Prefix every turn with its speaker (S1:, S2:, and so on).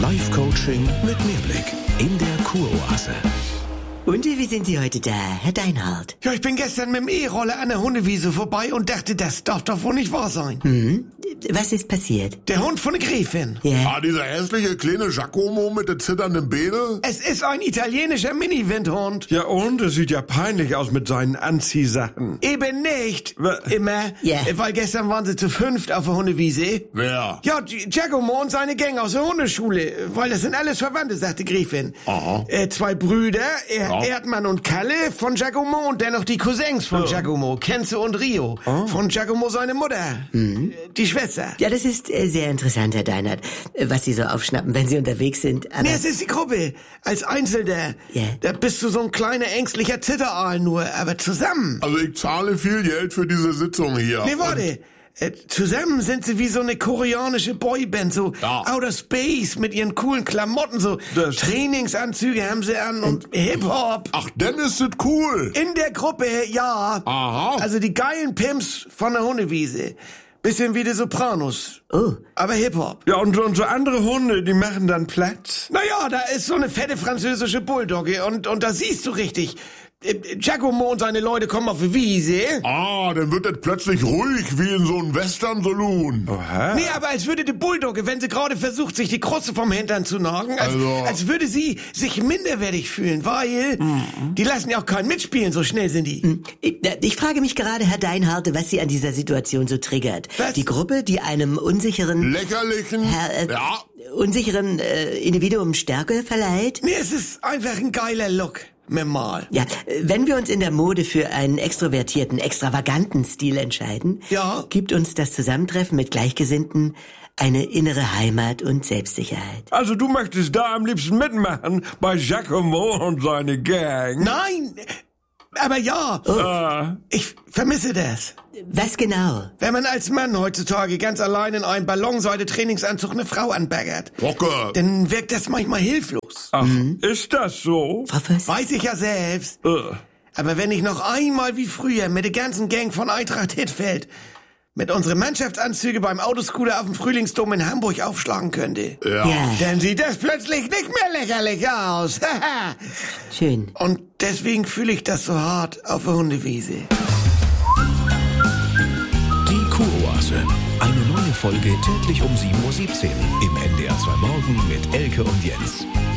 S1: Live-Coaching mit Mehrblick in der Kuroase.
S2: Und wie sind Sie heute da, Herr Deinhardt?
S3: Ja, ich bin gestern mit dem E-Roller an der Hundewiese vorbei und dachte, das darf doch wohl nicht wahr sein.
S2: Was ist passiert?
S3: Der Hund von der Gräfin.
S2: Ja.
S4: Dieser hässliche kleine Giacomo mit der zitternden Beine?
S3: Es ist ein italienischer Mini-Windhund.
S5: Ja und? Es sieht ja peinlich aus mit seinen Anziehsachen.
S3: Eben nicht. Immer.
S2: Ja.
S3: Weil gestern waren sie zu 5 auf der Hundewiese.
S4: Wer?
S3: Ja, Giacomo und seine Gang aus der Hundeschule. Weil das sind alles Verwandte, sagte Gräfin.
S4: Aha.
S3: 2 Brüder, Erdmann und Kalle von Giacomo und dennoch die Cousins von Giacomo, Kenze und Rio. Von Giacomo seine Mutter. Die Schwester.
S2: Ja, das ist sehr interessant, Herr Deinhardt, was Sie so aufschnappen, wenn Sie unterwegs sind. Aber
S3: Nee, es ist die Gruppe. Als Einzelner.
S2: Ja.
S3: Da bist du so ein kleiner, ängstlicher Zitteraal nur. Aber zusammen.
S4: Also ich zahle viel Geld für diese Sitzung hier.
S3: Nee, warte. Zusammen sind sie wie so eine koreanische Boyband, so Outer Space mit ihren coolen Klamotten, so
S5: Das-
S3: Trainingsanzüge haben sie an und Hip-Hop.
S4: Ach, dann ist es cool.
S3: In der Gruppe, ja.
S4: Aha.
S3: Also die geilen Pimps von der Hundewiese. Bisschen wie die Sopranos.
S2: Oh.
S3: Aber Hip-Hop.
S5: Ja, und so andere Hunde, die machen dann Platz.
S3: Naja, da ist so eine fette französische Bulldogge und da siehst du richtig. Giacomo und seine Leute kommen auf die Wiese.
S4: Dann wird es plötzlich ruhig wie in so einem Western-Saloon.
S5: Oha.
S3: Nee, aber als würde die Bulldogge, wenn sie gerade versucht, sich die Kruste vom Hintern zu nagen, als würde sie sich minderwertig fühlen, weil die lassen ja auch keinen mitspielen, so schnell sind die.
S2: Ich frage mich gerade, Herr Deinhardt, was Sie an dieser Situation so triggert.
S3: Was?
S2: Die Gruppe, die einem unsicheren,
S4: Lächerlichen.
S2: unsicheren Individuum Stärke verleiht?
S3: Nee, es ist einfach ein geiler Look. Mal.
S2: Ja, wenn wir uns in der Mode für einen extrovertierten, extravaganten Stil entscheiden,
S3: Ja.
S2: gibt uns das Zusammentreffen mit Gleichgesinnten eine innere Heimat und Selbstsicherheit.
S5: Also du möchtest da am liebsten mitmachen bei Giacomo und seine Gang.
S3: Nein, aber ja, ich vermisse das.
S2: Was genau?
S3: Wenn man als Mann heutzutage ganz allein in einem Ballonseide-Trainingsanzug eine Frau anbaggert,
S4: Rocke.
S3: dann wirkt das manchmal hilflos.
S5: Ach, ist das so?
S2: Frau Voss?
S3: Weiß ich ja selbst. Aber wenn ich noch einmal wie früher mit der ganzen Gang von Eintracht Hittfeld mit unseren Mannschaftsanzüge beim Autoscooter auf dem Frühlingsdom in Hamburg aufschlagen könnte,
S2: Ja,
S3: dann sieht das plötzlich nicht mehr lächerlich aus.
S2: schön.
S3: Und deswegen fühle ich das so hart auf der Hundewiese.
S1: Die Kuroase. Eine neue Folge täglich um 7:17 Uhr im NDR 2 Morgen mit Elke und Jens.